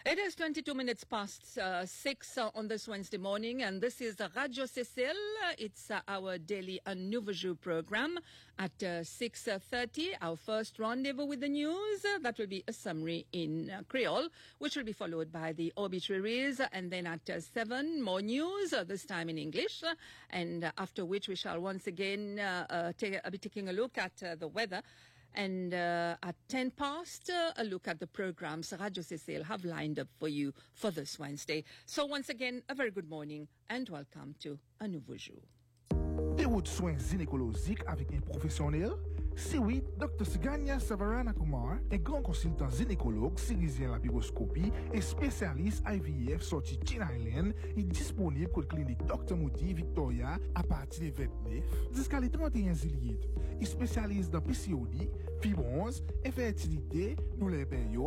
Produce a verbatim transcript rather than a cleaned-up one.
It is twenty-two minutes past uh, six uh, on this Wednesday morning, and this is uh, Radio Cécile. It's uh, our daily A Nouveau Jour program at uh, six thirty. Our first rendezvous with the news. Uh, that will be a summary in uh, Creole, which will be followed by the obituaries, and then at uh, seven, more news, uh, this time in English, uh, and uh, after which we shall once again uh, uh, take, uh, be taking a look at uh, the weather. And uh, at ten past, uh, a look at the programs Radio Cécile have lined up for you for this Wednesday. So once again, a very good morning and welcome to A Nouveau Jour. Déroute soins gynécologiques avec un professionnel? Si oui, docteur Siganya Savarana Kumar, un grand consultant gynécologue, chirurgien laparoscopie et spécialiste I V F sorti China Island, est disponible pour la clinique docteur Moudi Victoria à partir du vingt-neuf jusqu'à le trente et un juillet. Il spécialise dans P C O D, fibrose, infertilité, douleur période,